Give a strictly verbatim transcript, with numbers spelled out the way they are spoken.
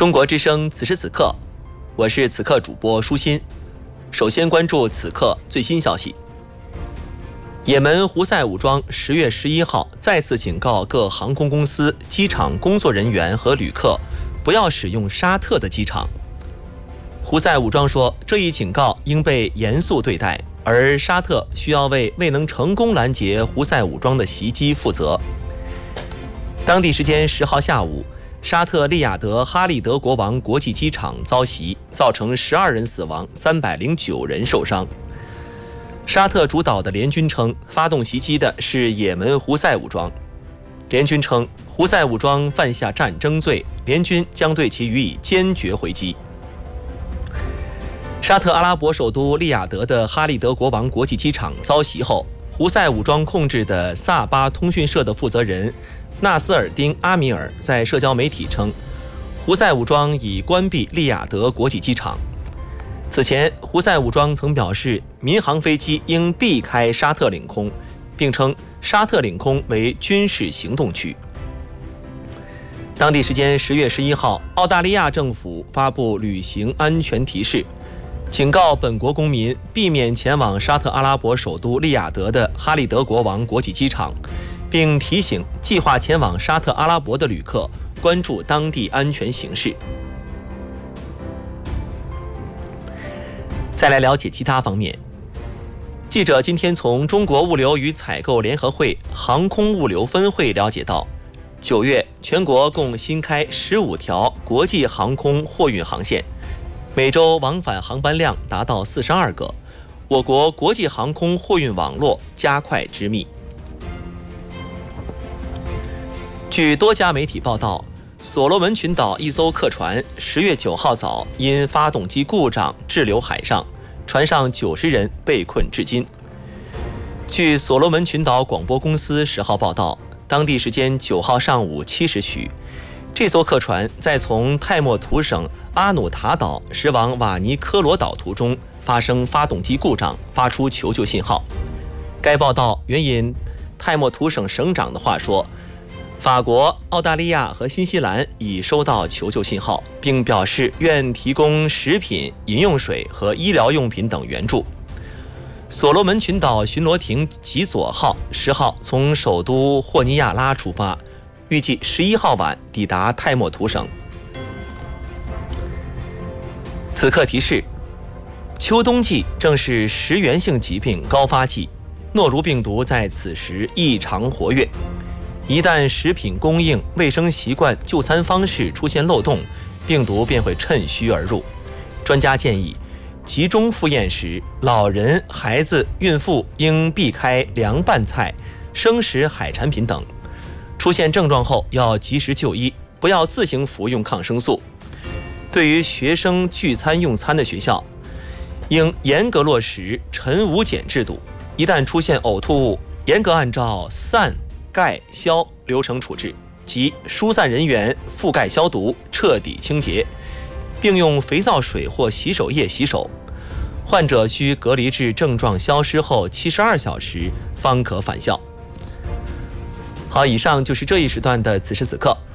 中国之声此时此刻，我是此刻主播舒心。首先关注此刻最新消息。也门胡塞武装十月十一号再次警告各航空公司、机场工作人员和旅客不要使用沙特的机场。胡塞武装说，这一警告应被严肃对待，而沙特需要为未能成功拦截胡塞武装的袭击负责。当地时间十号下午，沙特利雅得哈利德国王国际机场遭袭，造成十二人死亡，三百零九人受伤。沙特主导的联军称，发动袭击的是也门胡塞武装。联军称，胡塞武装犯下战争罪，联军将对其予以坚决回击。沙特阿拉伯首都利雅得的哈利德国王国际机场遭袭后，胡塞武装控制的萨巴通讯社的负责人纳斯尔丁·阿米尔在社交媒体称，胡塞武装已关闭利雅得国际机场。此前，胡塞武装曾表示，民航飞机应避开沙特领空，并称沙特领空为军事行动区。当地时间十月十一号，澳大利亚政府发布旅行安全提示，警告本国公民避免前往沙特阿拉伯首都利雅得的哈利德国王国际机场，并提醒计划前往沙特阿拉伯的旅客关注当地安全形势。再来了解其他方面。记者今天从中国物流与采购联合会航空物流分会了解到，九月全国共新开十五条国际航空货运航线，每周往返航班量达到四十二个，我国国际航空货运网络加快织密。据多家媒体报道，所罗门群岛一艘客船十月九号早因发动机故障滞留海上，船上九十人被困至今。据所罗门群岛广播公司十号报道，当地时间九号上午七时许，这艘客船在从泰莫图省阿努塔岛驶往瓦尼科罗岛途中发生发动机故障，发出求救信号。该报道援引泰莫图省省长的话说，法国、澳大利亚和新西兰已收到求救信号，并表示愿提供食品、饮用水和医疗用品等援助。所罗门群岛巡逻艇吉佐号十号从首都霍尼亚拉出发，预计十一号晚抵达泰莫图省。此刻提示：秋冬季正是食源性疾病高发季，诺如病毒在此时异常活跃。一旦食品供应、卫生习惯、就餐方式出现漏洞，病毒便会趁虚而入。专家建议，集中赴宴时，老人、孩子、孕妇应避开凉拌菜、生食海产品等。出现症状后要及时就医，不要自行服用抗生素。对于学生聚餐用餐的学校，应严格落实晨午检制度，一旦出现呕吐物，严格按照散、盖、消流程处置，即疏散人员、覆盖消毒、彻底清洁，并用肥皂水或洗手液洗手。患者需隔离至症状消失后七十二小时方可返校。好，以上就是这一时段的此时此刻。